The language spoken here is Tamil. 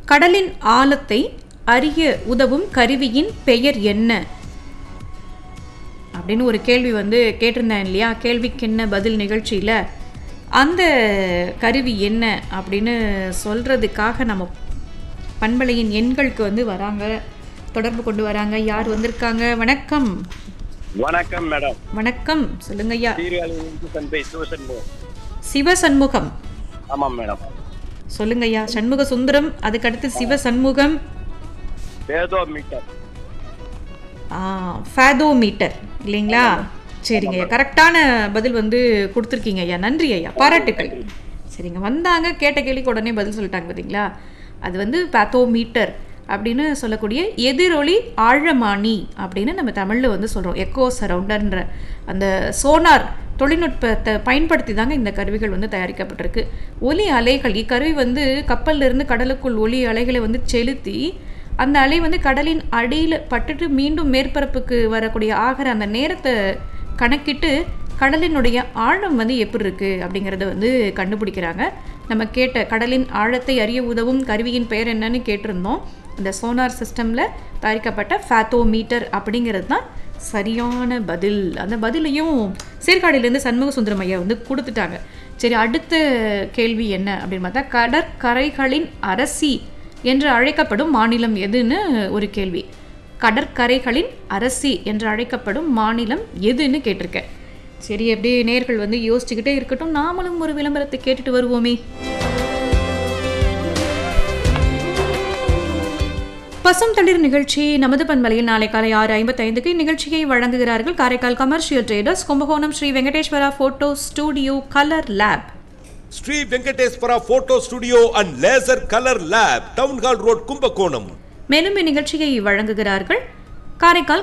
கடலின் ஆழத்தை அறிய உதவும் கருவியின் பெயர் என்ன அப்படின்னு ஒரு கேள்வி கேட்டிருந்தேன் இல்லையா? கேள்விக்கு என்ன பதில் நிகழ்ச்சியில் அந்த கருவி என்ன அப்படின்னு சொல்கிறதுக்காக நம்ம பண்பலையின் எண்களுக்கு வராங்க, தொடர்பு கொண்டு வராங்க. யார் வந்திருக்காங்க? வணக்கம். வணக்கம் மேடம். வணக்கம், சொல்லுங்க ஐயா. சிவசண்முகம். ஆமாம் மேடம், சொல்லுங்க ஐயா. சண்முக சுந்தரம், அதுக்கடுத்து சிவசண்முகம். ஃபேதோமீட்டர் இல்லைங்களா? சரிங்க ஐயா, கரெக்டான பதில் கொடுத்துருக்கீங்க ஐயா. நன்றி ஐயா, பாராட்டுக்கள். சரிங்க, வந்தாங்க, கேட்ட கேள்விக்கு உடனே பதில் சொல்லிட்டாங்க பார்த்தீங்களா? அது பேத்தோமீட்டர் அப்படின்னு சொல்லக்கூடிய எதிரொலி ஆழமானி அப்படின்னு நம்ம தமிழில் சொல்கிறோம். எக்கோ சரவுண்டர்ன்ற அந்த சோனார் தொழில்நுட்பத்தை பயன்படுத்தி தாங்க இந்த கருவிகள் தயாரிக்கப்பட்டிருக்கு. ஒலி அலைகள், இக்கருவி கப்பலில் இருந்து கடலுக்குள் ஒலி அலைகளை செலுத்தி அந்த அலை கடலின் அடியில் பட்டுட்டு மீண்டும் மேற்பரப்புக்கு வரக்கூடிய ஆகிற அந்த நேரத்தை கணக்கிட்டு கடலினுடைய ஆழம் எப்படி இருக்குது அப்படிங்கிறத கண்டுபிடிக்கிறாங்க. நம்ம கேட்ட கடலின் ஆழத்தை அறிய உதவும் கருவியின் பெயர் என்னன்னு கேட்டிருந்தோம். அந்த சோனார் சிஸ்டமில் தயாரிக்கப்பட்ட ஃபேத்தோமீட்டர் அப்படிங்கிறது தான் சரியான பதில். அந்த பதிலையும் சீர்காழியிலேருந்து சண்முக சுந்தரம் ஐயா கொடுத்துட்டாங்க. சரி, அடுத்த கேள்வி என்ன அப்படின்னு பார்த்தா, கடற்கரைகளின் அரசி என்று அழைக்கப்படும் மாநிலம் எதுன்னு ஒரு கேள்வி. கடற்கரைகளின் அரசி என்று அழைக்கப்படும் மாநிலம் எதுன்னு கேட்டிருக்கேன். சரி, அப்படியே நேயர்கள் யோசிச்சுக்கிட்டே இருக்கட்டும், நாமளும் ஒரு விளம்பரத்தை கேட்டுட்டு வருவோமே. பசும் தளிர் நிகழ்ச்சி நமது பண்பலையில் நாளை காலை 6:55 நிகழ்ச்சியை வழங்குகிறார்கள் Karaikal commercial traders, Kumbakonam Sri Venkateswara photo studio colour lab. Sri Venkateswara photo studio and laser colour lab, town hall road, Kumbakonam. மேலும் இந்நிகழ்ச்சியை வழங்குகிறார்கள் காரைக்கால்